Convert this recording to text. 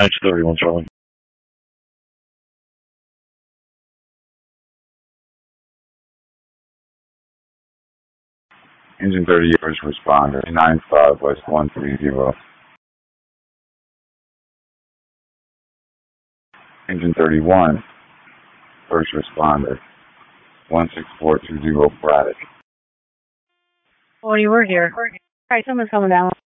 Edge 31 Charlie. Engine 30 first responder, 95 West 130. Engine 31 first responder, 16420 Braddock. Oh, you were here. All right, someone's coming down.